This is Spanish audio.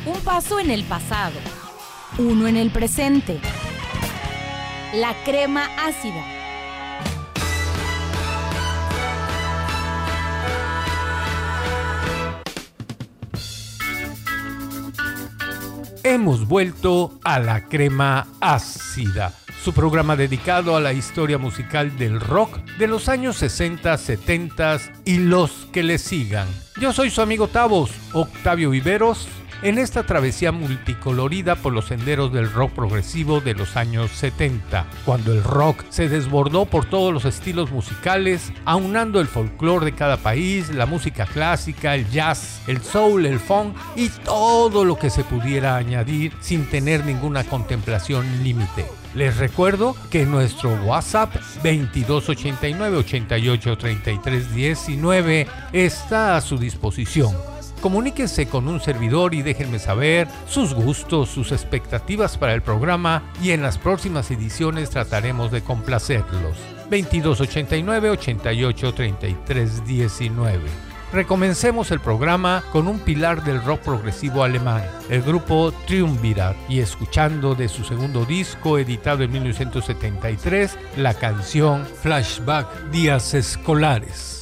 Un paso en el pasado, uno en el presente. La crema ácida. Hemos vuelto a La Crema Ácida, su programa dedicado a la historia musical del rock de los años 60, 70 y los que le sigan. Yo soy su amigo Tavos, Octavio Viveros, en esta travesía multicolorida por los senderos del rock progresivo de los años 70, cuando el rock se desbordó por todos los estilos musicales, aunando el folclore de cada país, la música clásica, el jazz, el soul, el funk y todo lo que se pudiera añadir sin tener ninguna contemplación límite. Les recuerdo que nuestro WhatsApp 2289 88 33 19 está a su disposición. Comuníquense con un servidor y déjenme saber sus gustos, sus expectativas para el programa y en las próximas ediciones trataremos de complacerlos. 2289 88 33 19. Recomencemos el programa con un pilar del rock progresivo alemán, el grupo Triumvirat, y escuchando de su segundo disco editado en 1973 la canción Flashback Días Escolares.